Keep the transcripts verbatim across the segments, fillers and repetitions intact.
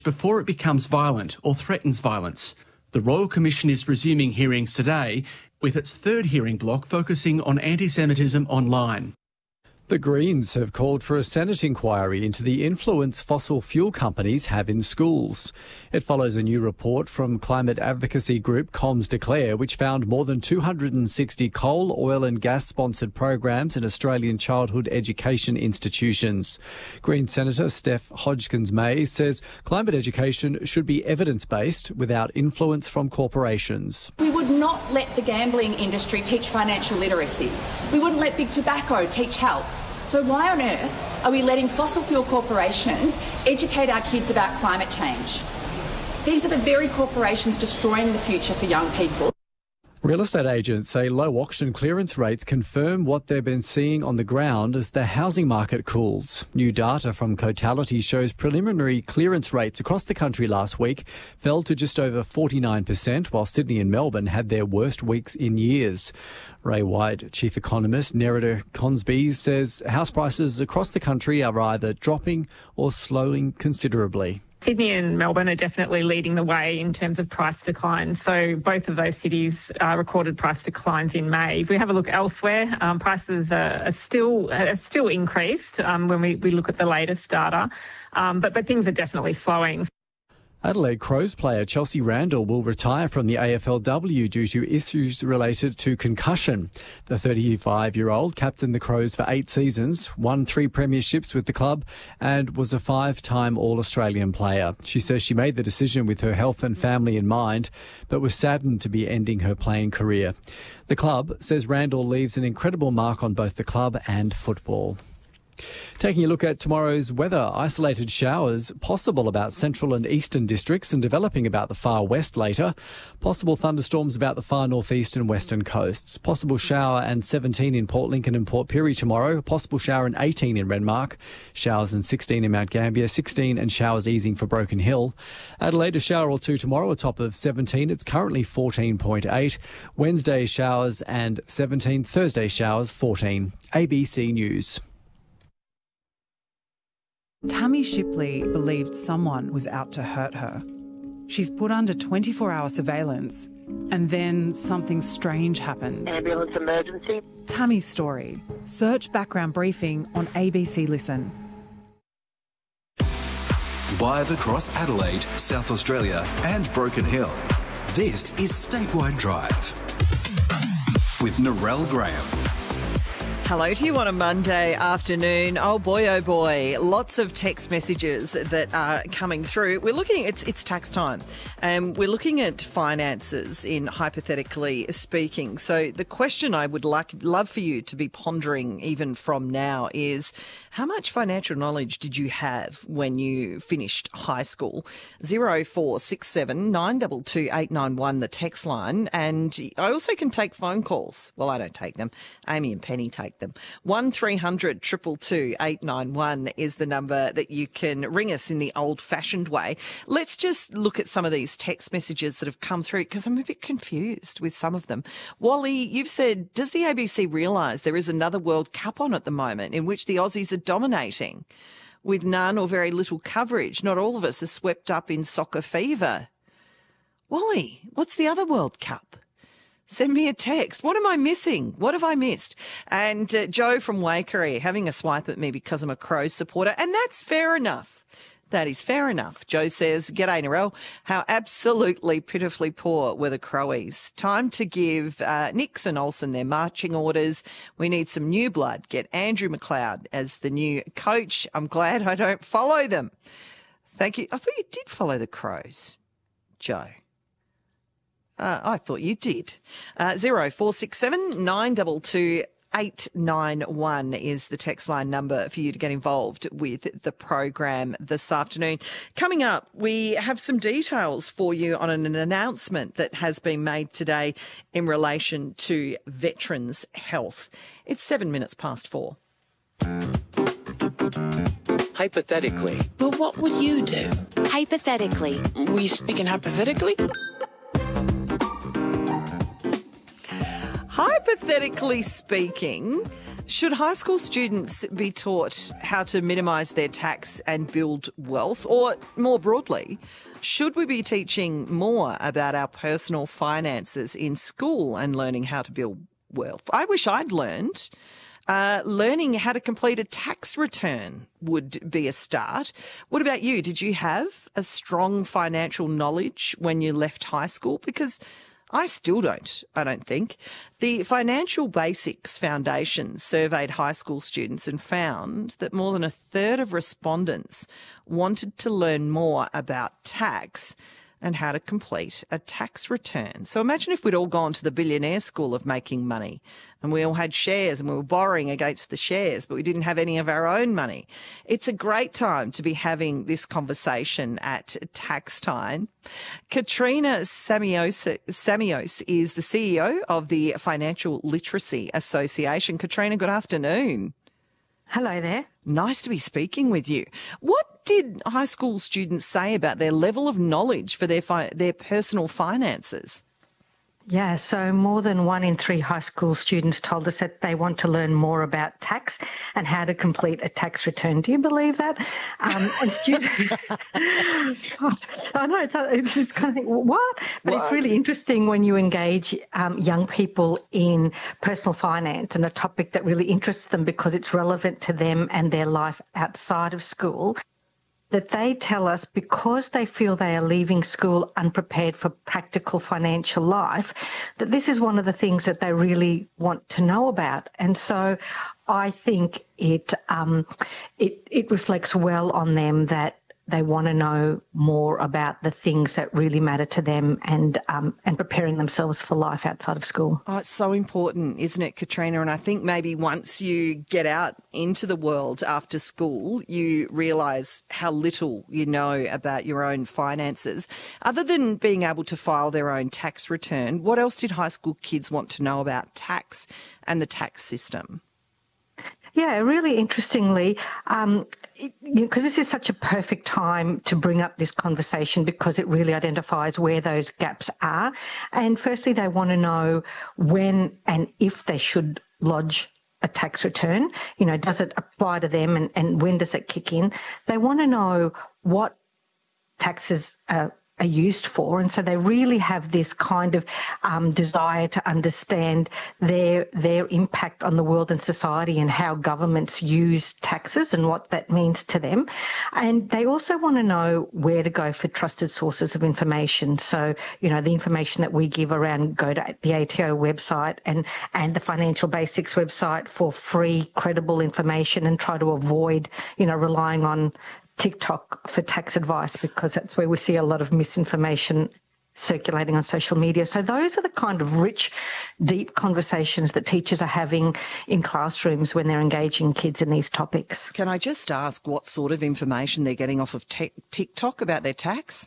before it becomes violent or threatens violence. The Royal Commission is resuming hearings today, with its third hearing block focusing on anti-Semitism online. The Greens have called for a Senate inquiry into the influence fossil fuel companies have in schools. It follows a new report from climate advocacy group Comms Declare, which found more than two hundred sixty coal, oil and gas-sponsored programs in Australian childhood education institutions. Green Senator Steph Hodgkins-May says climate education should be evidence-based without influence from corporations. We would not let the gambling industry teach financial literacy. We wouldn't let big tobacco teach health. So why on earth are we letting fossil fuel corporations educate our kids about climate change? These are the very corporations destroying the future for young people. Real estate agents say low auction clearance rates confirm what they've been seeing on the ground as the housing market cools. New data from Cotality shows preliminary clearance rates across the country last week fell to just over forty-nine percent, while Sydney and Melbourne had their worst weeks in years. Ray White, chief economist, Nerida Consby, says house prices across the country are either dropping or slowing considerably. Sydney and Melbourne are definitely leading the way in terms of price declines. So both of those cities uh, recorded price declines in May. If we have a look elsewhere, um, prices are, are still are still increased um, when we, we look at the latest data, um, but, but things are definitely slowing. Adelaide Crows player Chelsea Randall will retire from the A F L W due to issues related to concussion. The thirty-five-year-old captained the Crows for eight seasons, won three premierships with the club and was a five-time All-Australian player. She says she made the decision with her health and family in mind, but was saddened to be ending her playing career. The club says Randall leaves an incredible mark on both the club and football. Taking a look at tomorrow's weather, isolated showers possible about central and eastern districts and developing about the far west later. Possible thunderstorms about the far northeast and western coasts. Possible shower and seventeen in Port Lincoln and Port Pirie tomorrow. Possible shower and eighteen in Renmark. Showers and sixteen in Mount Gambier. sixteen and showers easing for Broken Hill. Adelaide, a shower or two tomorrow, a top of seventeen. It's currently fourteen point eight. Wednesday showers and seventeen. Thursday showers fourteen. A B C News. Tammy Shipley believed someone was out to hurt her. She's put under twenty-four hour surveillance, and then something strange happens. Ambulance emergency. Tammy's story. Search background briefing on A B C Listen. Live across Adelaide, South Australia and Broken Hill, this is Statewide Drive with Narelle Graham. Hello to you on a Monday afternoon. Oh boy, oh boy, lots of text messages that are coming through. We're looking, it's it's tax time, and we're looking at finances in hypothetically speaking. So the question I would like love for you to be pondering even from now is, how much financial knowledge did you have when you finished high school? zero four six seven nine two two eight nine one, the text line. And I also can take phone calls. Well, I don't take them. Amy and Penny take them. one three hundred two two two eight nine one is the number that you can ring us in the old-fashioned way. Let's just look at some of these text messages that have come through, because I'm a bit confused with some of them. Wally, you've said, does the A B C realise there is another World Cup on at the moment in which the Aussies are dominating with none or very little coverage? Not all of us are swept up in soccer fever. Wally, what's the other World Cup? Send me a text. What am I missing? What have I missed? And uh, Joe from Waikerie having a swipe at me because I'm a Crows supporter, and that's fair enough. That is fair enough. Joe says, g'day, Narelle. How absolutely pitifully poor were the Crowies. Time to give uh, Nix and Olsen their marching orders. We need some new blood. Get Andrew McLeod as the new coach. I'm glad I don't follow them. Thank you. I thought you did follow the Crows, Joe. Uh, I thought you did. Uh, zero four six seven nine two two eight nine one is the text line number for you to get involved with the program this afternoon. Coming up, we have some details for you on an announcement that has been made today in relation to veterans' health. It's seven minutes past four. Hypothetically. Well, what would you do? Hypothetically. Were you speaking hypothetically? Hypothetically. hypothetically speaking, should high school students be taught how to minimise their tax and build wealth? Or more broadly, should we be teaching more about our personal finances in school and learning how to build wealth? I wish I'd learned. Uh, learning how to complete a tax return would be a start. What about you? Did you have a strong financial knowledge when you left high school? Because I still don't, I don't think. The Financial Basics Foundation surveyed high school students and found that more than a third of respondents wanted to learn more about tax and how to complete a tax return. So imagine if we'd all gone to the billionaire school of making money and we all had shares and we were borrowing against the shares, but we didn't have any of our own money. It's a great time to be having this conversation at tax time. Katrina Samios, Samios is the C E O of the Financial Literacy Association. Katrina, good afternoon. Hello there. Nice to be speaking with you. What did high school students say about their level of knowledge for their fi- their personal finances? Yeah, so more than one in three high school students told us that they want to learn more about tax and how to complete a tax return. Do you believe that? Um, and students, I know it's, it's, it's kind of think, what? But what? It's really interesting when you engage um, young people in personal finance and a topic that really interests them because it's relevant to them and their life outside of school, that they tell us because they feel they are leaving school unprepared for practical financial life, that this is one of the things that they really want to know about. And so I think it um, it, it reflects well on them that they want to know more about the things that really matter to them and um, and preparing themselves for life outside of school. Oh, it's so important, isn't it, Katrina? And I think maybe once you get out into the world after school, you realise how little you know about your own finances. Other than being able to file their own tax return, what else did high school kids want to know about tax and the tax system? Yeah, really interestingly, um, because you know, this is such a perfect time to bring up this conversation because it really identifies where those gaps are. And firstly, they want to know when and if they should lodge a tax return. You know, does it apply to them and, and when does it kick in? They want to know what taxes are are used for. And so they really have this kind of um, desire to understand their their impact on the world and society and how governments use taxes and what that means to them. And they also want to know where to go for trusted sources of information. So, you know, the information that we give around go to the A T O website and, and the Financial Basics website for free, credible information and try to avoid, you know, relying on TikTok for tax advice because that's where we see a lot of misinformation circulating on social media. So those are the kind of rich, deep conversations that teachers are having in classrooms when they're engaging kids in these topics. Can I just ask what sort of information they're getting off of te- TikTok about their tax?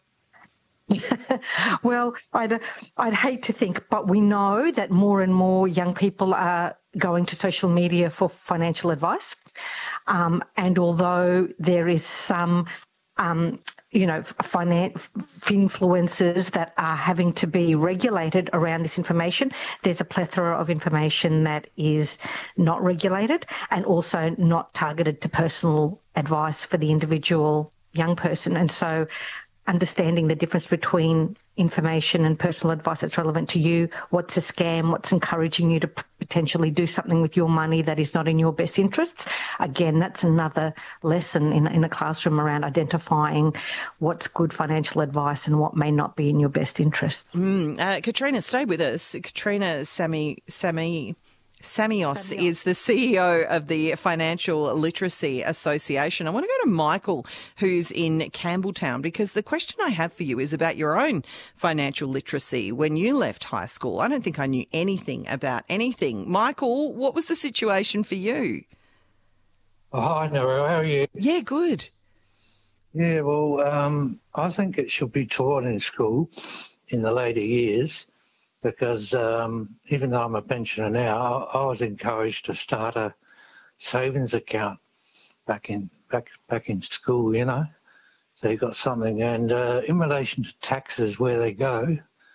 Well, I'd, I'd hate to think, but we know that more and more young people are going to social media for financial advice. Um, and although there is some, um, you know, finance influencers that are having to be regulated around this information, there's a plethora of information that is not regulated and also not targeted to personal advice for the individual young person. And so understanding the difference between information and personal advice that's relevant to you, what's a scam, what's encouraging you to potentially do something with your money that is not in your best interests. Again, that's another lesson in, in a classroom around identifying what's good financial advice and what may not be in your best interests. Mm, uh, Katrina, stay with us. Katrina Sami, Sami, Samios, Samios is the C E O of the Financial Literacy Association. I want to go to Michael, who's in Campbelltown, because the question I have for you is about your own financial literacy when you left high school. I don't think I knew anything about anything. Michael, what was the situation for you? Oh, hi, Narelle. How are you? Yeah, good. Yeah, well, um, I think it should be taught in school in the later years. Because um, even though I'm a pensioner now, I, I was encouraged to start a savings account back in back back in school, you know. So you got something. And uh, in relation to taxes, where they go,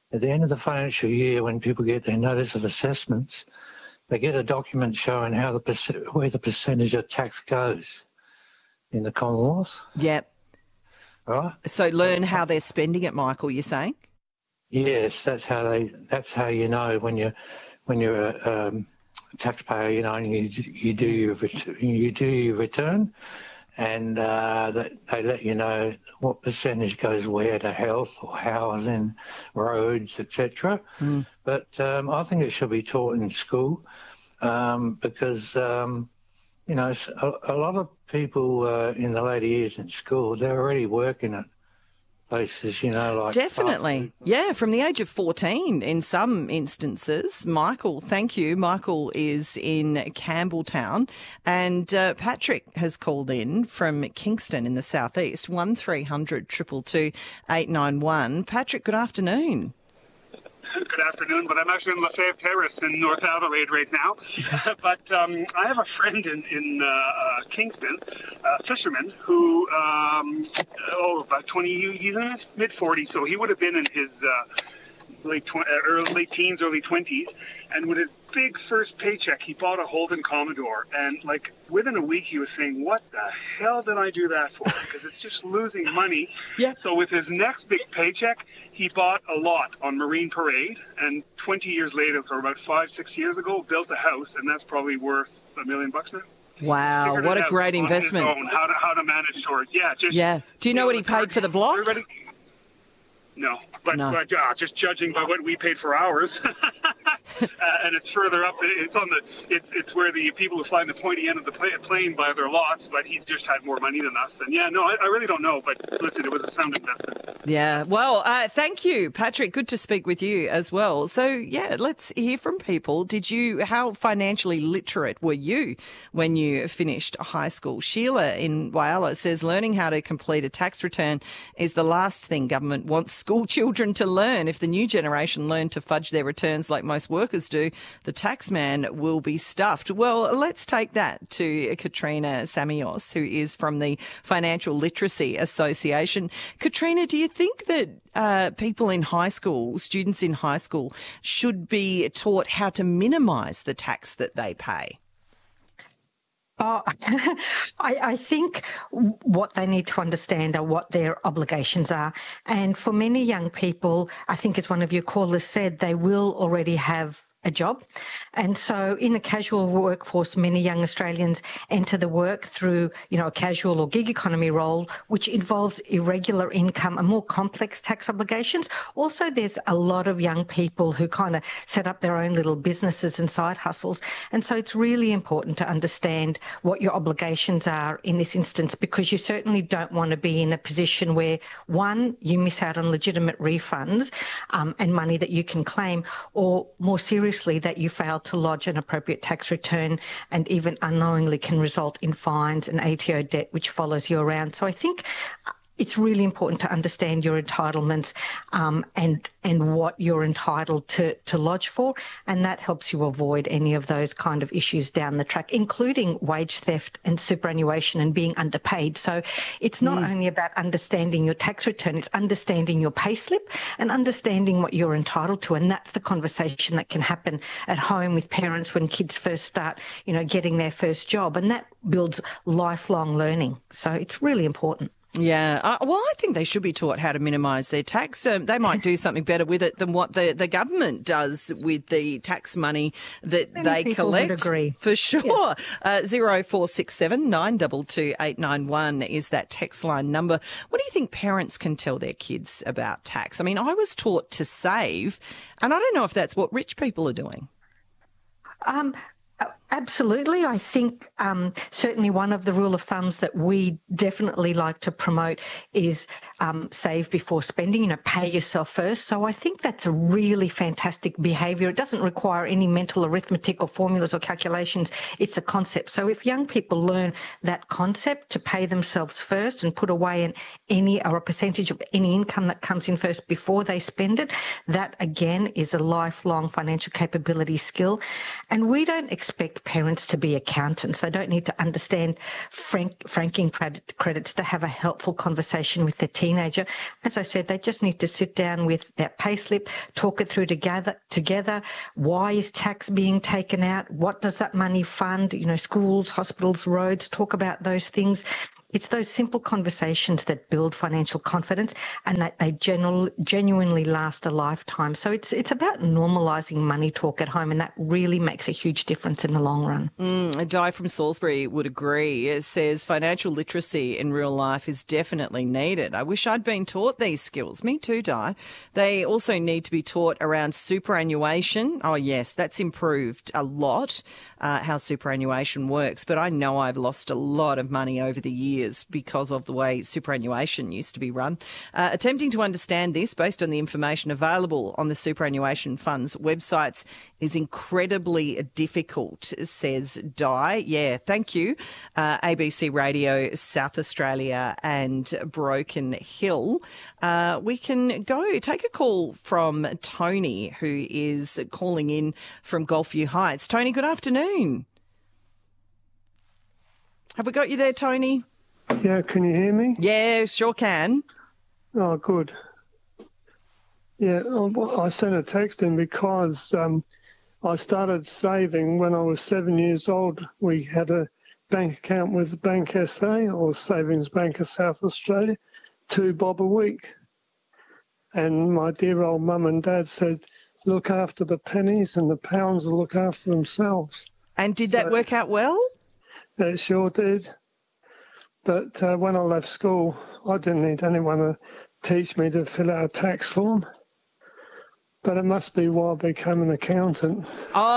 at the end of the financial year, when people get their notice of assessments, they get a document showing how the perc- where the percentage of tax goes in the Commonwealth. Yep. Right. So learn how they're spending it, Michael, you're saying? Yes, that's how they. That's how you know when you when you're a um, taxpayer. You know, and you you do your ret- you do your return, and uh, that they let you know what percentage goes where to health or housing, roads, et cetera. Mm. But um, I think it should be taught in school um, because um, you know a, a lot of people uh, in the later years in school, they're already working at places, you know, like definitely, yeah, from the age of fourteen in some instances. Michael, thank you. Michael is in Campbelltown, and uh, Patrick has called in from Kingston in the southeast. One three hundred two two two eight nine one. Patrick, good afternoon. Good afternoon, but I'm actually in Lefebvre Terrace in North Adelaide right now. But um, I have a friend in, in uh, uh, Kingston, a fisherman, who, um, oh, about twenty, he's in his mid-forties, so he would have been in his uh, late, tw- early, late teens, early twenties, and with his big first paycheck, he bought a Holden Commodore, and like within a week he was saying, what the hell did I do that for? Because it's just losing money. Yeah. So with his next big paycheck, he bought a lot on Marine Parade, and twenty years later, or about five, six years ago, built a house, and that's probably worth a million bucks now. Wow, Figured what it a out great on investment. his own, how to how to manage storage. Yeah, just Yeah. Do you know what he paid for the block? Everybody, no, but, No. but uh, just judging by what we paid for ours, uh, and it's further up. It's on the. It's it's where the people who fly in the pointy end of the pla- plane buy their lots. But he's just had more money than us. And yeah, no, I, I really don't know. But listen, it was a sound investment. Yeah. Well, uh, thank you, Patrick. Good to speak with you as well. So yeah, let's hear from people. Did you? How financially literate were you when you finished high school? Sheila in Whyalla says learning how to complete a tax return is the last thing government wants school children to learn. If the new generation learn to fudge their returns like most workers do, the tax man will be stuffed. Well, let's take that to Katrina Samios, who is from the Financial Literacy Association. Katrina, do you think that uh, people in high school, students in high school, should be taught how to minimise the tax that they pay? Oh, I, I think what they need to understand are what their obligations are. And for many young people, I think as one of your callers said, they will already have a job. And so in a casual workforce, many young Australians enter the work through, you know, a casual or gig economy role, which involves irregular income and more complex tax obligations. Also, there's a lot of young people who kind of set up their own little businesses and side hustles. And so it's really important to understand what your obligations are in this instance, because you certainly don't want to be in a position where, one, you miss out on legitimate refunds um, and money that you can claim, or more seriously, that you fail to lodge an appropriate tax return and even unknowingly can result in fines and A T O debt, which follows you around. So I think it's really important to understand your entitlements um, and and what you're entitled to, to lodge for, and that helps you avoid any of those kind of issues down the track, including wage theft and superannuation and being underpaid. So it's not mm. only about understanding your tax return, it's understanding your payslip and understanding what you're entitled to, and that's the conversation that can happen at home with parents when kids first start, you know, getting their first job, and that builds lifelong learning. So it's really important. Yeah, uh, well, I think they should be taught how to minimise their tax. Um, they might do something better with it than what the, the government does with the tax money that Many they people collect. would agree. For sure. Yes. Uh, zero four six seven nine two two eight nine one is that text line number. What do you think parents can tell their kids about tax? I mean, I was taught to save, and I don't know if that's what rich people are doing. Um. Absolutely. I think um, certainly one of the rule of thumbs that we definitely like to promote is um, save before spending, you know, pay yourself first. So I think that's a really fantastic behaviour. It doesn't require any mental arithmetic or formulas or calculations. It's a concept. So if young people learn that concept to pay themselves first and put away an, any or a percentage of any income that comes in first before they spend it, that again is a lifelong financial capability skill. And we don't expect expect parents to be accountants. They don't need to understand frank, franking credit, credits to have a helpful conversation with their teenager. As I said, they just need to sit down with their payslip, talk it through together. Together, why is tax being taken out? What does that money fund? You know, schools, hospitals, roads. Talk about those things. It's those simple conversations that build financial confidence and that they genu- genuinely last a lifetime. So it's it's about normalising money talk at home, and that really makes a huge difference in the long run. Mm, Di from Salisbury would agree. It says financial literacy in real life is definitely needed. I wish I'd been taught these skills. Me too, Di. They also need to be taught around superannuation. Oh, yes, that's improved a lot, uh, how superannuation works. But I know I've lost a lot of money over the years because of the way superannuation used to be run. Uh, attempting to understand this based on the information available on the superannuation funds websites is incredibly difficult, says Di. Yeah, thank you. Uh, A B C Radio, South Australia and Broken Hill. Uh, we can go take a call from Tony, who is calling in from Gulfview Heights. Tony, good afternoon. Have we got you there, Tony? Yeah, can you hear me? Yeah, sure can. Oh, good. Yeah, I sent a text in because um, I started saving when I was seven years old. We had a bank account with Bank S A, or Savings Bank of South Australia, two bob a week. And my dear old mum and dad said, look after the pennies and the pounds will look after themselves. And did that so, work out well? It sure did. But uh, when I left school, I didn't need anyone to teach me to fill out a tax form. But it must be why I became an accountant.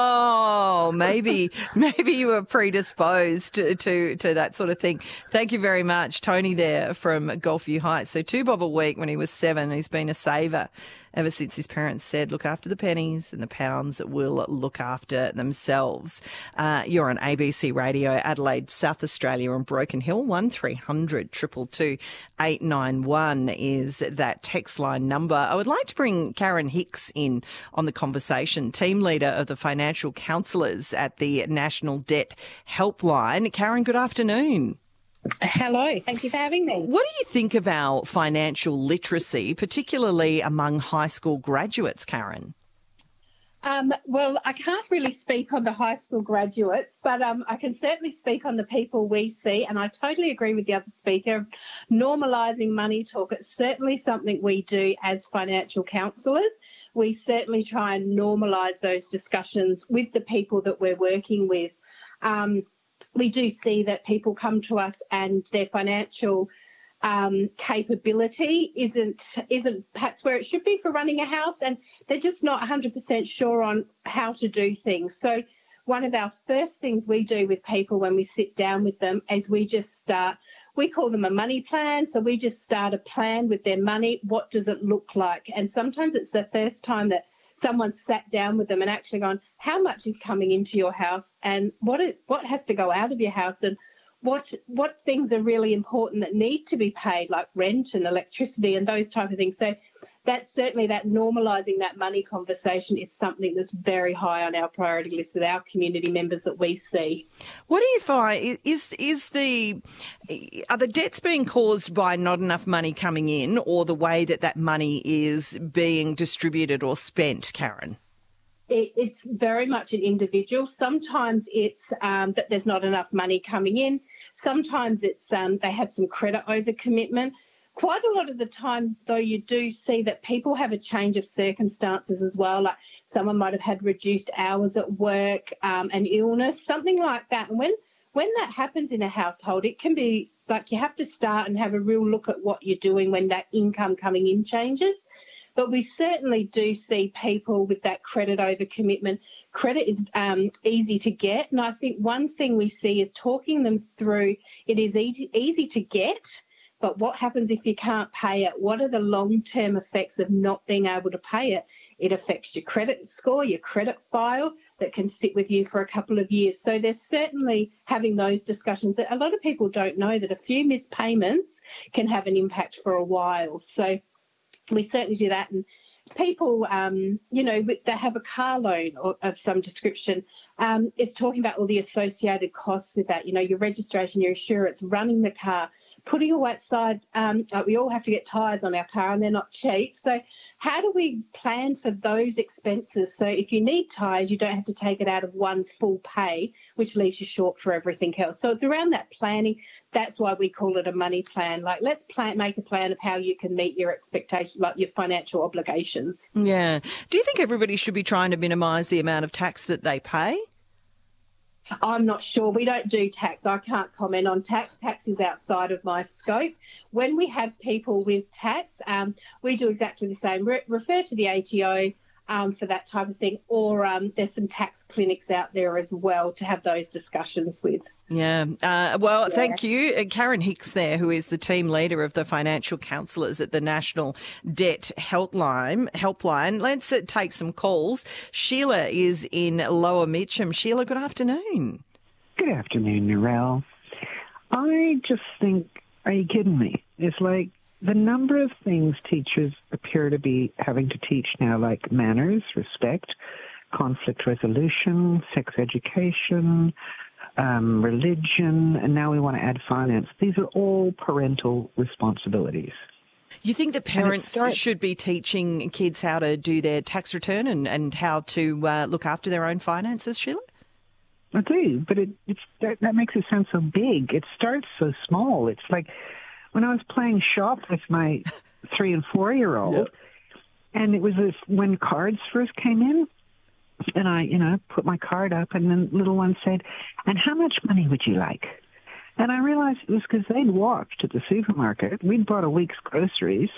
Oh, maybe maybe you were predisposed to, to, to that sort of thing. Thank you very much, Tony there from Gulfview Heights. So two bob a week when he was seven. He's been a saver ever since his parents said, look after the pennies and the pounds will look after themselves. Uh, you're on A B C Radio, Adelaide, South Australia and Broken Hill. one three hundred, two two two, eight nine one is that text line number. I would like to bring Karen Hicks in on the conversation, team leader of the financial counsellors at the National Debt Helpline. Karen, good afternoon. Hello, thank you for having me. What do you think of our financial literacy, particularly among high school graduates, Karen? Um, well, I can't really speak on the high school graduates, but um, I can certainly speak on the people we see, and I totally agree with the other speaker. Normalising money talk, it's certainly something we do as financial counsellors. We certainly try and normalise those discussions with the people that we're working with. Um, we do see that people come to us and their financial um, capability isn't isn't perhaps where it should be for running a house, and they're just not one hundred percent sure on how to do things. So one of our first things we do with people when we sit down with them is we just start, we call them a money plan. So we just start a plan with their money. What does it look like? And sometimes it's the first time that someone sat down with them and actually gone, how much is coming into your house and what is, what has to go out of your house, and what what things are really important that need to be paid, like rent and electricity and those type of things. So that's certainly that normalising that money conversation is something that's very high on our priority list with our community members that we see. What do you find is is the are the debts being caused by not enough money coming in, or the way that that money is being distributed or spent, Karen? It, it's very much an individual. Sometimes it's um, that there's not enough money coming in. Sometimes it's um, they have some credit overcommitment. Quite a lot of the time, though, you do see that people have a change of circumstances as well. Like someone might have had reduced hours at work, um, an illness, something like that. And when when that happens in a household, it can be like you have to start and have a real look at what you're doing when that income coming in changes. But we certainly do see people with that credit overcommitment. Credit is um, easy to get. And I think one thing we see is talking them through, it is easy, easy to get, but what happens if you can't pay it? What are the long-term effects of not being able to pay it? It affects your credit score, your credit file that can sit with you for a couple of years. So there's certainly having those discussions that a lot of people don't know, that a few missed payments can have an impact for a while. So we certainly do that. And people, um, you know, they have a car loan or, of some description. Um, it's talking about all the associated costs with that, you know, your registration, your insurance, running the car, putting all outside. Um, like we all have to get tyres on our car and they're not cheap. So how do we plan for those expenses? So if you need tyres, you don't have to take it out of one full pay, which leaves you short for everything else. So it's around that planning. That's why we call it a money plan. Like, let's plan, make a plan of how you can meet your expectations, like your financial obligations. Yeah. Do you think everybody should be trying to minimise the amount of tax that they pay? I'm not sure. We don't do tax. I can't comment on tax. Tax is outside of my scope. When we have people with tax, um, we do exactly the same. Re- refer to the A T O um, for that type of thing, or um, there's some tax clinics out there as well to have those discussions with. Yeah. Uh, well, Yeah. thank you. Uh, Karen Hicks there, who is the team leader of the financial counsellors at the National Debt Helpline. Helpline. Let's uh, take some calls. Sheila is in Lower Mitcham. Sheila, good afternoon. Good afternoon, Narelle. I just think, are you kidding me? It's like the number of things teachers appear to be having to teach now, like manners, respect, conflict resolution, sex education, Um, religion, and now we want to add finance. These are all parental responsibilities. You think that parents starts- should be teaching kids how to do their tax return and, and how to uh, look after their own finances, Sheila? I do, but it, it's, that, that makes it sound so big. It starts so small. It's like when I was playing shop with my three and four-year-old, yep. and it was this, when cards first came in, and I, you know, put my card up, and then little one said, "And how much money would you like?" And I realized it was because they'd walked to the supermarket, we'd bought a week's groceries,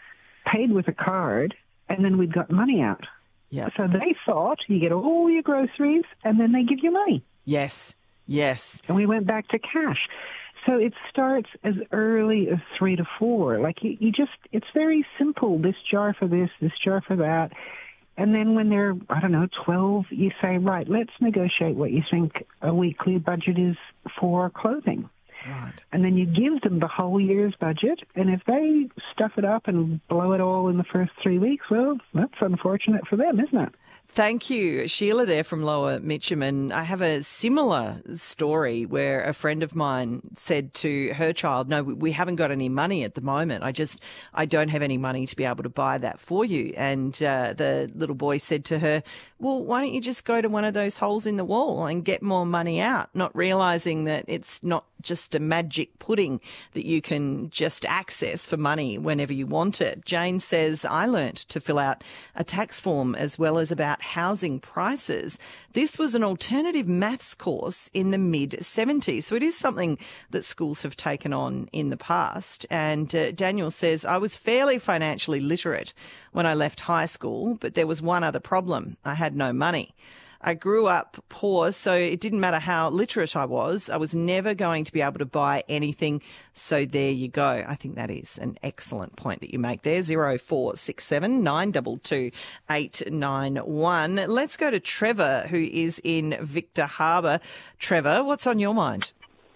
paid with a card, and then we'd got money out. Yeah. So they thought you get all your groceries, and then they give you money. Yes, yes. And we went back to cash. So it starts as early as three to four. Like you, you just, it's very simple. This jar for this, this jar for that. And then when they're, I don't know, twelve, you say, right, let's negotiate what you think a weekly budget is for clothing. Right. And then you give them the whole year's budget. And if they stuff it up and blow it all in the first three weeks, well, that's unfortunate for them, isn't it? Thank you. Sheila there from Lower Mitcham. And I have a similar story where a friend of mine said to her child, no, we haven't got any money at the moment. I just, I don't have any money to be able to buy that for you. And uh, the little boy said to her, well, why don't you just go to one of those holes in the wall and get more money out, not realising that it's not just a magic pudding that you can just access for money whenever you want it. Jane says, I learnt to fill out a tax form as well as about housing prices. This was an alternative maths course in the mid seventies. So it is something that schools have taken on in the past. And uh, Daniel says, I was fairly financially literate when I left high school, but there was one other problem. I had no money. I grew up poor, so it didn't matter how literate I was. I was never going to be able to buy anything. So there you go. I think that is an excellent point that you make there. zero four six seven nine two two eight nine one. Let's go to Trevor, who is in Victor Harbour. Trevor, what's on your mind?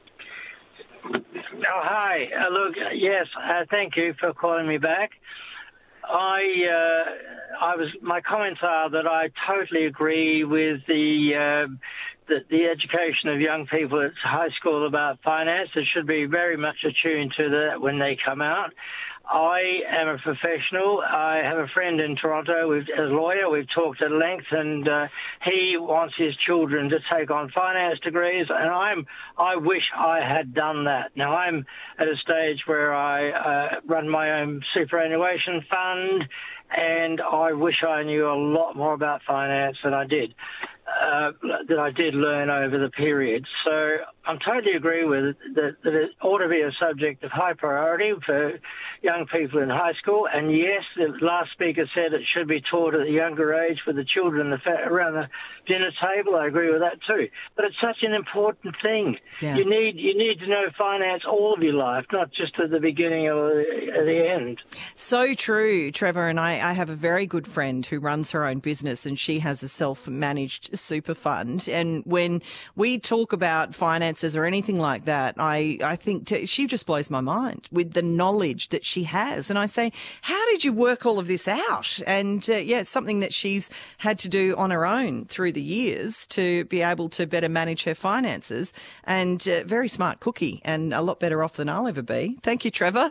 Oh, hi. Uh, look, yes, uh, thank you for calling me back. I, uh, I was. My comments are that I totally agree with the, uh, the the education of young people at high school about finance. They should be very much attuned to that when they come out. I am a professional. I have a friend in Toronto with, as a lawyer. We've talked at length, and uh, he wants his children to take on finance degrees, and I'm. I wish I had done that. Now, I'm at a stage where I uh, run my own superannuation fund, and I wish I knew a lot more about finance than I did. Uh, that I did learn over the period. So I totally agree with it, that, that it ought to be a subject of high priority for young people in high school. And yes, the last speaker said it should be taught at a younger age for the children around the dinner table. I agree with that too. But it's such an important thing. Yeah. You need you need to know finance all of your life, not just at the beginning or at the end. So true, Trevor. And I, I have a very good friend who runs her own business, and she has a self-managed super fund. And when we talk about finance finances or anything like that, I, I think t- she just blows my mind with the knowledge that she has. And I say, how did you work all of this out? And uh, yeah, it's something that she's had to do on her own through the years to be able to better manage her finances. And uh, very smart cookie and a lot better off than I'll ever be. Thank you, Trevor.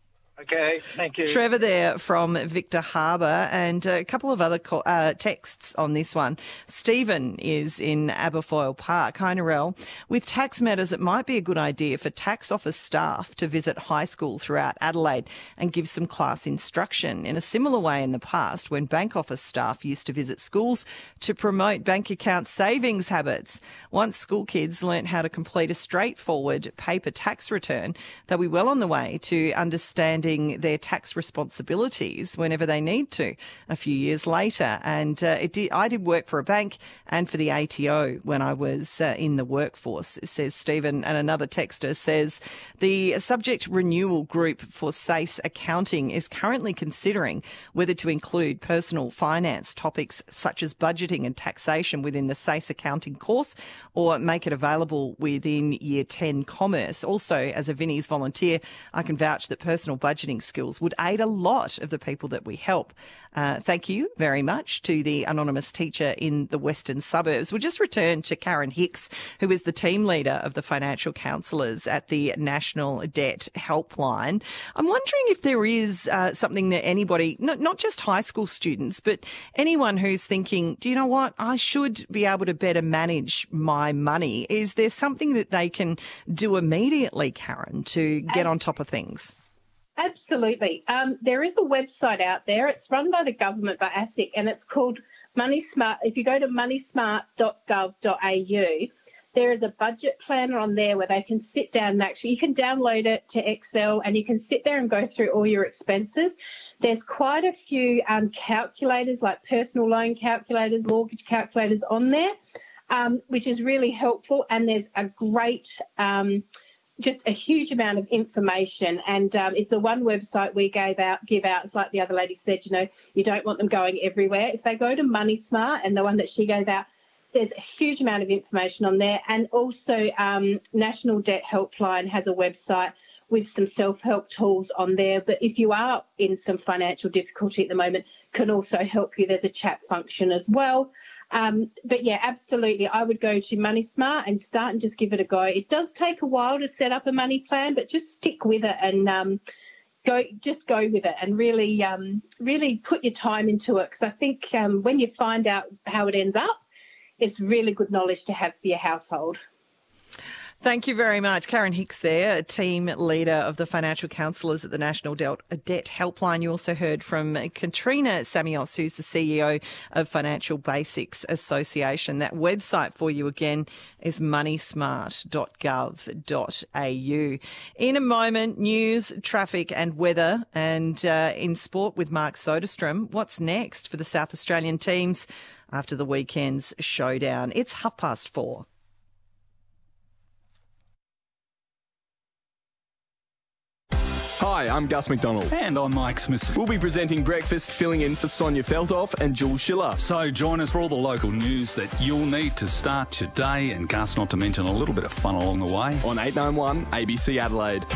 Okay, thank you. Trevor there from Victor Harbour, and a couple of other co- uh, texts on this one. Stephen is in Aberfoyle Park. Hi, Narelle. With tax matters, it might be a good idea for tax office staff to visit high school throughout Adelaide and give some class instruction in a similar way in the past when bank office staff used to visit schools to promote bank account savings habits. Once school kids learnt how to complete a straightforward paper tax return, they'll be well on the way to understanding their tax responsibilities whenever they need to a few years later. And uh, it did, I did work for a bank and for the A T O when I was uh, in the workforce, says Stephen. And another texter says the subject renewal group for S A C E accounting is currently considering whether to include personal finance topics such as budgeting and taxation within the S A C E accounting course or make it available within Year ten Commerce. Also, as a Vinnie's volunteer, I can vouch that personal budgeting budgeting skills would aid a lot of the people that we help. Uh, thank you very much to the anonymous teacher in the western suburbs. We'll just return to Karen Hicks, who is the team leader of the financial counsellors at the National Debt Helpline. I'm wondering if there is uh, something that anybody, not, not just high school students, but anyone who's thinking, do you know what, I should be able to better manage my money. Is there something that they can do immediately, Karen, to get on top of things? Absolutely. Um, there is a website out there. It's run by the government, by ASIC, and it's called Money Smart. If you go to money smart dot gov dot a u, there is a budget planner on there where they can sit down and actually, you can download it to Excel and you can sit there and go through all your expenses. There's quite a few um, calculators, like personal loan calculators, mortgage calculators on there, um, which is really helpful. And there's a great... Um, just a huge amount of information, and um, it's the one website we gave out, give out. It's like the other lady said, you know, you don't want them going everywhere. If they go to Money Smart and the one that she gave out, there's a huge amount of information on there. And also um, National Debt Helpline has a website with some self-help tools on there. But if you are in some financial difficulty at the moment, can also help you. There's a chat function as well. Um, but yeah, absolutely. I would go to Money Smart and start and just give it a go. It does take a while to set up a money plan, but just stick with it and um, go. Just go with it and really, um, really put your time into it. Because I think um, when you find out how it ends up, it's really good knowledge to have for your household. Thank you very much. Karen Hicks there, a team leader of the financial counsellors at the National Debt Helpline. You also heard from Katrina Samios, who's the C E O of Financial Basics Association. That website for you again is money smart dot gov dot a u. In a moment, news, traffic and weather, and uh, in sport with Mark Soderstrom. What's next for the South Australian teams after the weekend's showdown? It's half past four. Hi, I'm Gus McDonald. And I'm Mike Smith. We'll be presenting breakfast, filling in for Sonia Feldhoff and Jules Schiller. So join us for all the local news that you'll need to start your day, and Gus, not to mention a little bit of fun along the way. On eight ninety-one A B C Adelaide.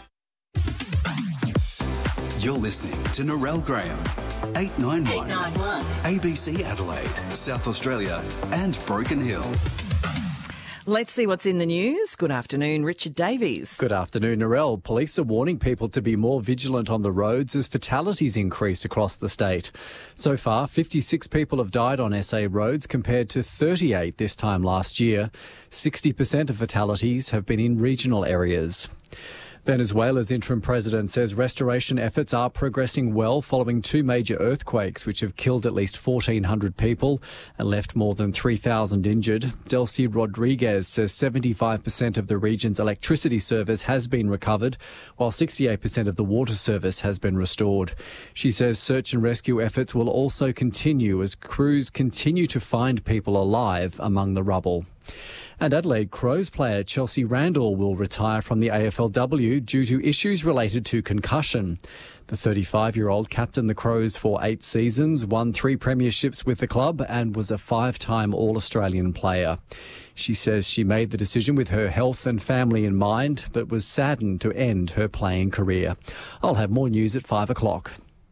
You're listening to Narelle Graham, eight ninety-one A B C Adelaide, South Australia and Broken Hill. Let's see what's in the news. Good afternoon, Richard Davies. Good afternoon, Narelle. Police are warning people to be more vigilant on the roads as fatalities increase across the state. So far, fifty-six people have died on S A roads compared to thirty-eight this time last year. sixty percent of fatalities have been in regional areas. Venezuela's interim president says restoration efforts are progressing well following two major earthquakes which have killed at least fourteen hundred people and left more than three thousand injured. Delcy Rodriguez says seventy-five percent of the region's electricity service has been recovered, while sixty-eight percent of the water service has been restored. She says search and rescue efforts will also continue as crews continue to find people alive among the rubble. And Adelaide Crows player Chelsea Randall will retire from the A F L W due to issues related to concussion. The thirty-five-year-old captained the Crows for eight seasons, won three premierships with the club and was a five-time All-Australian player. She says she made the decision with her health and family in mind, but was saddened to end her playing career. I'll have more news at five o'clock.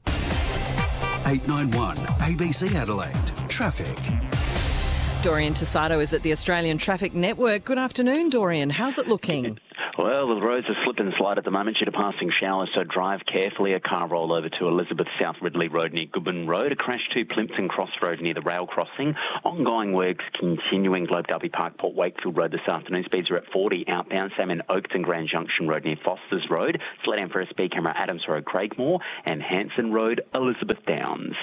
eight nine one A B C Adelaide. Traffic. Dorian Tasato is at the Australian Traffic Network. Good afternoon, Dorian. How's it looking? Well, the roads are slip and slide at the moment due to passing showers, so drive carefully. A car roll over to Elizabeth South Ridley Road near Goodman Road. A crash to Plympton Cross Road near the rail crossing. Ongoing works continuing. Globe Derby Park, Port Wakefield Road this afternoon. Speeds are at forty outbound. Same in Oakton Grand Junction Road near Foster's Road. Slow down for a speed camera, Adams Road, Craigmore. And Hanson Road, Elizabeth Downs.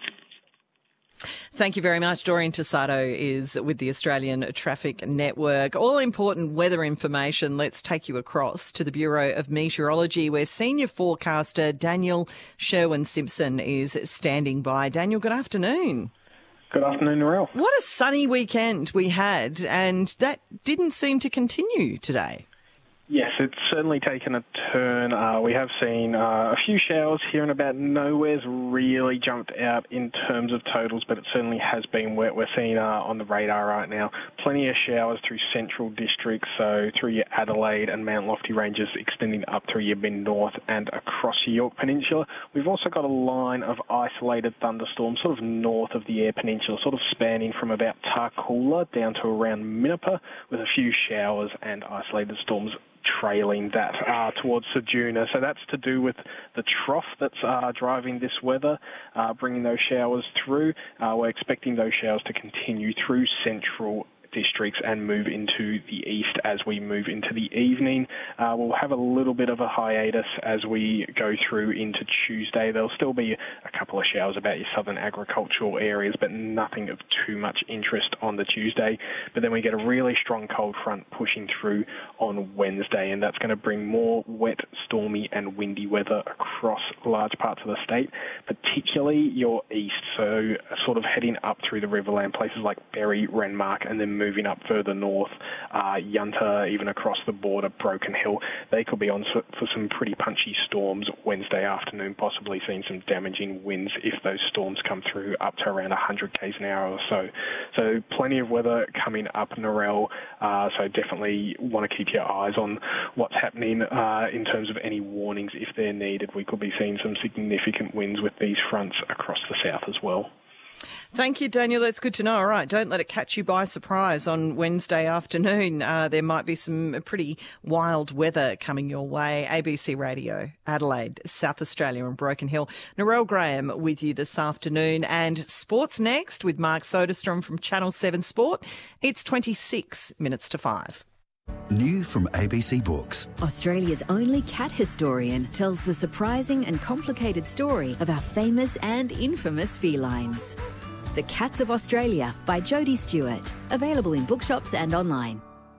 Thank you very much. Dorian Tasato is with the Australian Traffic Network. All important weather information. Let's take you across to the Bureau of Meteorology, where senior forecaster Daniel Sherwin-Simpson is standing by. Daniel, good afternoon. Good afternoon, Narelle. What a sunny weekend we had, and that didn't seem to continue today. Yes, it's certainly taken a turn. Uh, we have seen uh, a few showers here and about. Nowhere's really jumped out in terms of totals, but it certainly has been wet. We're seeing uh, on the radar right now plenty of showers through central districts, so through your Adelaide and Mount Lofty ranges, extending up through your Mid North and across your York Peninsula. We've also got a line of isolated thunderstorms sort of north of the Eyre Peninsula, sort of spanning from about Tarcoola down to around Minnipa, with a few showers and isolated storms trailing that uh, towards Ceduna. So that's to do with the trough that's uh, driving this weather, uh, bringing those showers through. Uh, we're expecting those showers to continue through central districts and move into the east as we move into the evening. Uh, we'll have a little bit of a hiatus as we go through into Tuesday. There'll still be a couple of showers about your southern agricultural areas, but nothing of too much interest on the Tuesday. But then we get a really strong cold front pushing through on Wednesday, and that's going to bring more wet, stormy and windy weather across large parts of the state, particularly your east, so sort of heading up through the Riverland, places like Berry, Renmark, and then moving up further north, uh, Yunta, even across the border, Broken Hill. They could be on for some pretty punchy storms Wednesday afternoon, possibly seeing some damaging winds if those storms come through up to around one hundred kays an hour or so. So plenty of weather coming up, Narelle, uh, so definitely want to keep your eyes on what's happening uh, in terms of any warnings if they're needed. We could be seeing some significant winds with these fronts across the south as well. Thank you, Daniel. That's good to know. All right, don't let it catch you by surprise on Wednesday afternoon. Uh, there might be some pretty wild weather coming your way. A B C Radio, Adelaide, South Australia and Broken Hill. Narelle Graham with you this afternoon. And sports next with Mark Soderstrom from Channel seven Sport. It's twenty-six minutes to five. New from A B C Books. Australia's only cat historian tells the surprising and complicated story of our famous and infamous felines. The Cats of Australia by Jodie Stewart. Available in bookshops and online.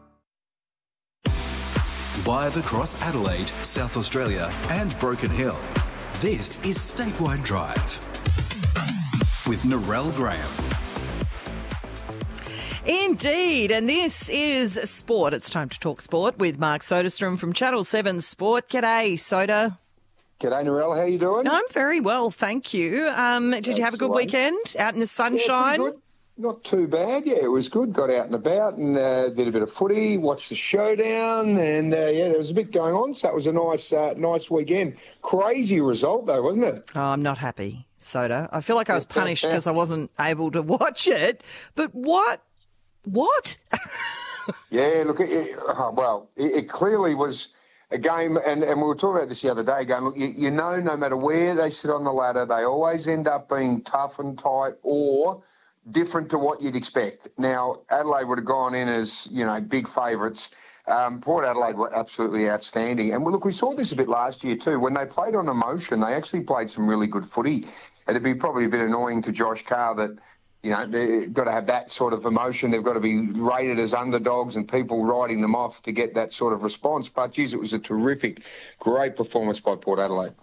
Live across Adelaide, South Australia and Broken Hill. This is Statewide Drive with Narelle Graham. Indeed, and this is sport. It's time to talk sport with Mark Soderstrom from Channel seven Sport. G'day, Soda. G'day, Narelle. How you doing? I'm very well, thank you. Um, did That's you have a good right. weekend out in the sunshine? Yeah, not too bad. Yeah, it was good. Got out and about and uh, did a bit of footy, watched the showdown, and uh, yeah, there was a bit going on. So it was a nice, uh, nice weekend. Crazy result though, wasn't it? Oh, I'm not happy, Soda. I feel like I was punished because I wasn't able to watch it. But what? What? yeah, look, it, it, oh, well, it, it clearly was a game, and, and we were talking about this the other day, going, look, you, you know, no matter where they sit on the ladder, they always end up being tough and tight or different to what you'd expect. Now, Adelaide would have gone in as, you know, big favourites. Um, Port Adelaide were absolutely outstanding. And, well, look, we saw this a bit last year too. When they played on emotion, they actually played some really good footy. It'd be probably a bit annoying to Josh Carr that, you know, they've got to have that sort of emotion. They've got to be rated as underdogs and people writing them off to get that sort of response. But, geez, it was a terrific, great performance by Port Adelaide.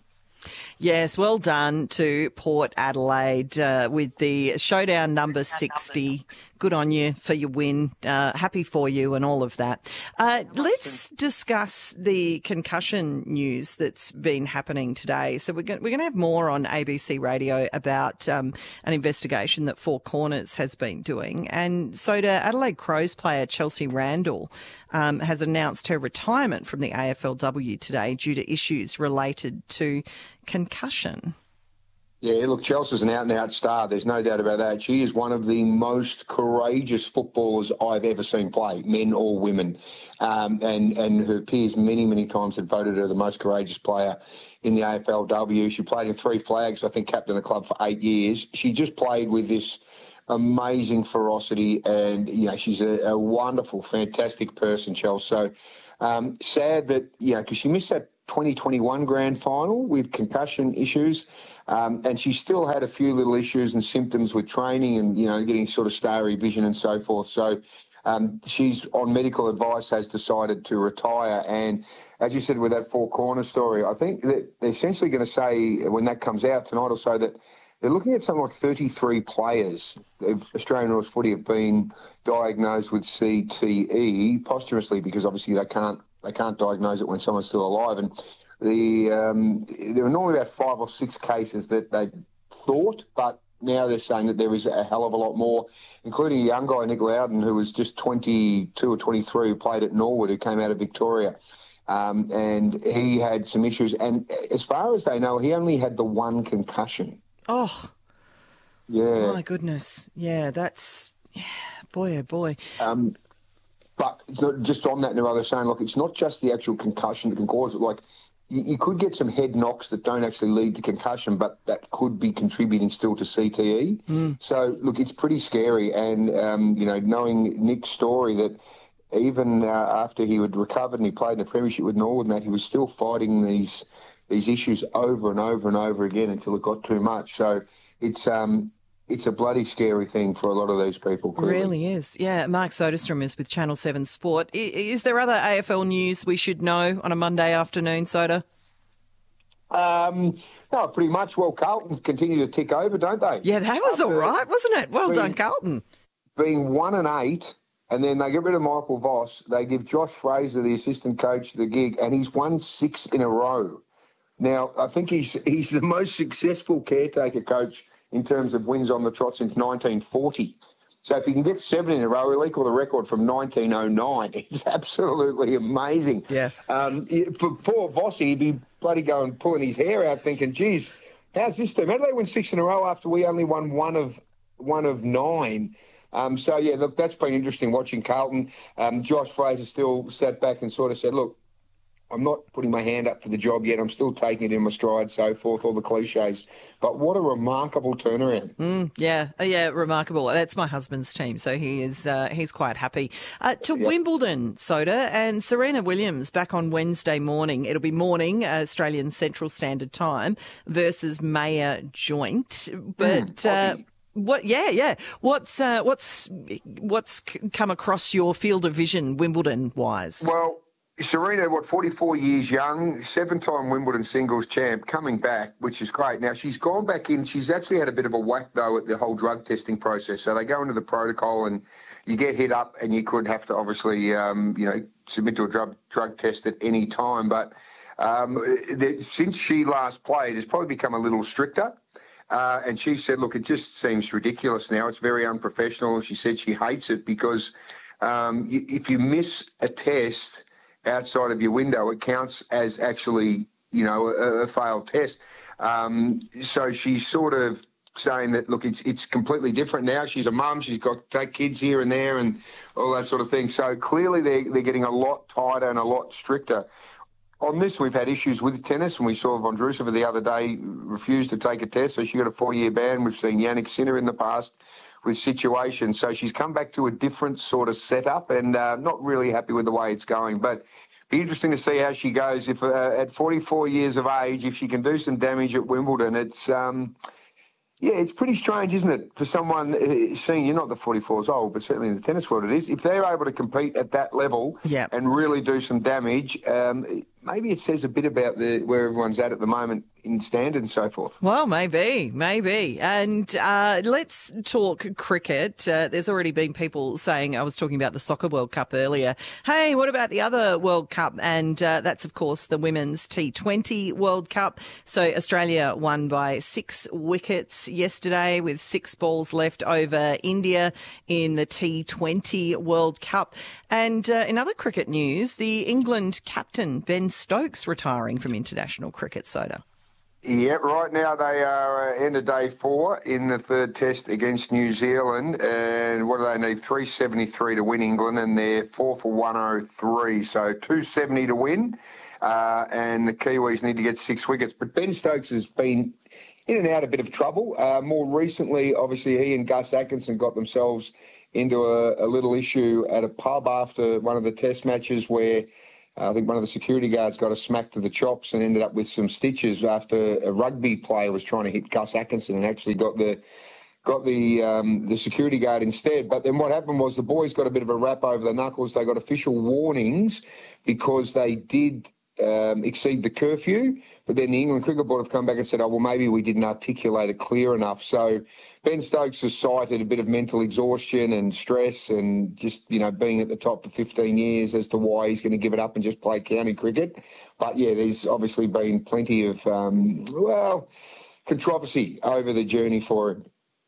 Yes, well done to Port Adelaide uh, with the showdown number sixty. Good on you for your win. Uh, happy for you and all of that. Uh, let's discuss the concussion news that's been happening today. So we're going, we're going to have more on A B C Radio about um, an investigation that Four Corners has been doing. And so to Adelaide Crows player Chelsea Randall um, has announced her retirement from the A F L W today due to issues related to concussion. Yeah, look, Chelsea's an out-and-out star. There's no doubt about that. She is one of the most courageous footballers I've ever seen play, men or women. Um, and, and her peers many, many times have voted her the most courageous player in the A F L W. She played in three flags, I think, captain of the club for eight years. She just played with this amazing ferocity, and, you know, she's a, a wonderful, fantastic person, Chelsea. So um, sad that, you know, because she missed that twenty twenty-one grand final with concussion issues, um, and she still had a few little issues and symptoms with training and, you know, getting sort of starry vision and so forth. So um, she's on medical advice, has decided to retire. And as you said with that Four Corners story, I think that they're essentially going to say when that comes out tonight or so that they're looking at something like thirty-three players of Australian rules footy have been diagnosed with C T E posthumously, because obviously they can't They can't diagnose it when someone's still alive. And the um, there were normally about five or six cases that they thought, but now they're saying that there is a hell of a lot more, including a young guy, Nick Loudon, who was just twenty-two or twenty-three, who played at Norwood, who came out of Victoria. Um, and he had some issues. And as far as they know, he only had the one concussion. Oh. Yeah. My goodness. Yeah, that's... Yeah, boy, oh boy. Um, But it's not just on that, and they're saying, look, it's not just the actual concussion that can cause it. Like, you, you could get some head knocks that don't actually lead to concussion, but that could be contributing still to C T E. Mm. So, look, it's pretty scary. And, um, you know, knowing Nick's story that even uh, after he had recovered and he played in the premiership with Norwood and that, he was still fighting these these issues over and over and over again until it got too much. So it's... um. It's a bloody scary thing for a lot of these people. Clearly. It really is. Yeah, Mark Soderstrom is with Channel seven Sport. Is there other A F L news we should know on a Monday afternoon, Soda? Um, no, pretty much. Well, Carlton continue to tick over, don't they? Yeah, that was all right, wasn't it? Well being, done, Carlton. Being one and eight, and then they get rid of Michael Voss. They give Josh Fraser, the assistant coach, the gig, and he's won six in a row. Now, I think he's he's the most successful caretaker coach in terms of wins on the trot since nineteen forty. So if he can get seven in a row, he'll equal the record from nineteen oh nine. It's absolutely amazing. Yeah. Um, for poor Vossi, he'd be bloody going, pulling his hair out thinking, geez, how's this team? How do they win six in a row after we only won one of one of nine? Um, so, yeah, look, that's been interesting watching Carlton. Um, Josh Fraser still sat back and sort of said, look, I'm not putting my hand up for the job yet. I'm still taking it in my stride, so forth, all the cliches. But what a remarkable turnaround. Mm, yeah, yeah, remarkable. That's my husband's team, so he is uh, he's quite happy. Uh, to yep. Wimbledon, Soda, and Serena Williams back on Wednesday morning. It'll be morning, uh, Australian Central Standard Time, versus Maya Joint. But... Mm, uh, What? Yeah, yeah. What's uh, what's what's come across your field of vision, Wimbledon wise? Well, Serena, what, forty-four years young, seven-time Wimbledon singles champ, coming back, which is great. Now, she's gone back in. She's actually had a bit of a whack, though, at the whole drug testing process. So they go into the protocol and you get hit up and you could have to obviously, um, you know, submit to a drug, drug test at any time. But um, the, since she last played, it's probably become a little stricter. Uh, and she said, look, it just seems ridiculous now. It's very unprofessional. She said she hates it because um, you, if you miss a test outside of your window, it counts as actually, you know, a, a failed test. Um, so she's sort of saying that, look, it's it's completely different now. She's a mum. She's got to take kids here and there and all that sort of thing. So clearly they're, they're getting a lot tighter and a lot stricter. On this, we've had issues with tennis, and we saw Vondrousova the other day refuse to take a test, so she got a four-year ban. We've seen Yannick Sinner in the past with situations. So she's come back to a different sort of setup and uh, not really happy with the way it's going. But be interesting to see how she goes. If uh, at forty-four years of age, if she can do some damage at Wimbledon, it's... Um, Yeah, it's pretty strange, isn't it, for someone uh, senior, not the forty-fours old, but certainly in the tennis world it is. If they're able to compete at that level yep. and really do some damage, um, maybe it says a bit about the where everyone's at at the moment in standard and so forth. Well, maybe, maybe. And uh, let's talk cricket. Uh, there's already been people saying, I was talking about the Soccer World Cup earlier, hey, what about the other World Cup? And uh, that's, of course, the Women's T twenty World Cup. So Australia won by six wickets yesterday with six balls left over India in the T twenty World Cup. And uh, in other cricket news, the England captain, Ben Stokes, retiring from international cricket. Soda. Yeah, right now they are uh, end of day four in the third test against New Zealand. And what do they need? three seventy-three to win England, and they're four for one oh three. So two seventy to win. Uh, and the Kiwis need to get six wickets. But Ben Stokes has been in and out a bit of trouble. Uh, more recently, obviously, he and Gus Atkinson got themselves into a, a little issue at a pub after one of the test matches where Uh, I think one of the security guards got a smack to the chops and ended up with some stitches after a rugby player was trying to hit Gus Atkinson and actually got the got the um, the security guard instead. But then what happened was the boys got a bit of a rap over the knuckles. They got official warnings because they did um, exceed the curfew. But then the England Cricket Board have come back and said, oh, well, maybe we didn't articulate it clear enough. So Ben Stokes has cited a bit of mental exhaustion and stress and just, you know, being at the top for fifteen years as to why he's going to give it up and just play county cricket. But, yeah, there's obviously been plenty of, um, well, controversy over the journey for him.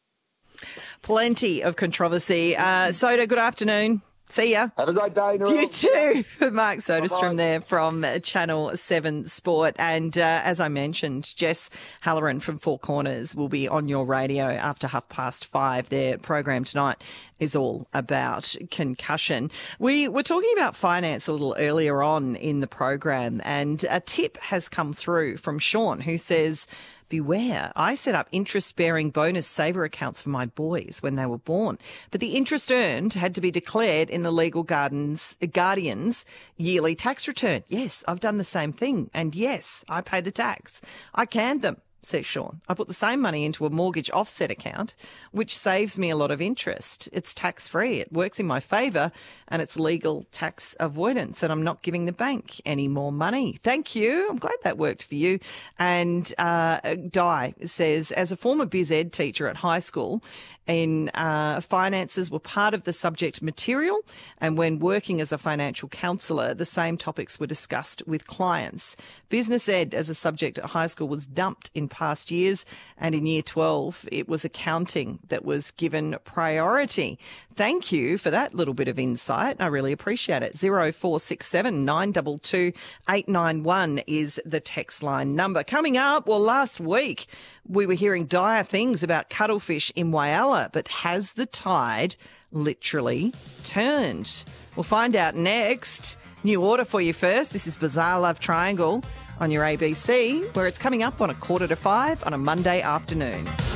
Plenty of controversy. Uh, Soda, good afternoon. See ya. Have a great day, Narelle. You too. Mark Soderstrom there from Channel seven Sport. And uh, as I mentioned, Jess Halloran from Four Corners will be on your radio after half past five. Their program tonight is all about concussion. We were talking about finance a little earlier on in the program, and a tip has come through from Sean, who says, beware, I set up interest-bearing bonus saver accounts for my boys when they were born, but the interest earned had to be declared in the legal gardens, guardian's yearly tax return. Yes, I've done the same thing, and yes, I pay the tax. I canned them, says Sean. I put the same money into a mortgage offset account, which saves me a lot of interest. It's tax-free. It works in my favour, and it's legal tax avoidance, and I'm not giving the bank any more money. Thank you. I'm glad that worked for you. And uh, Di says, as a former biz ed teacher at high school, in uh, finances were part of the subject material, and when working as a financial counsellor, the same topics were discussed with clients. Business ed as a subject at high school was dumped in past years, and in year twelve, it was accounting that was given priority. Thank you for that little bit of insight. I really appreciate it. zero four six seven nine two two eight nine one is the text line number. Coming up, well, last week we were hearing dire things about cuttlefish in Whyalla, but has the tide literally turned? We'll find out next. New order for you first. This is Bizarre Love Triangle on your A B C, where it's coming up on a quarter to five on a Monday afternoon.